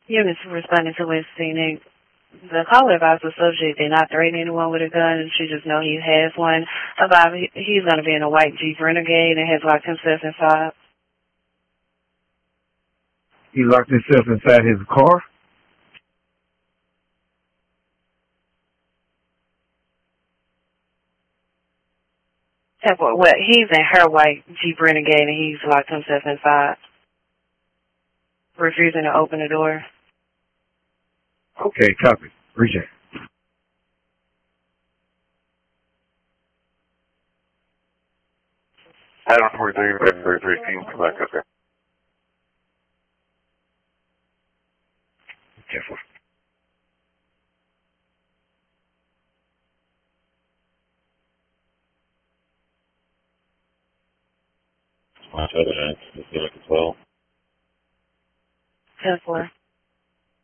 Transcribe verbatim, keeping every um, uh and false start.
Units responding to what scene. The caller advised the subject did not threaten anyone with a gun, and she just know he has one. About he, he's going to be in a white Jeep Renegade and has locked himself inside. He locked himself inside his car? Well, he's in her white Jeep Renegade and he's locked himself inside, refusing to open the door. Okay, copy. Reject. Adam forty-three, back thirty-three, can you come back up there? Careful. Watch out, it's like a twelve. ten four.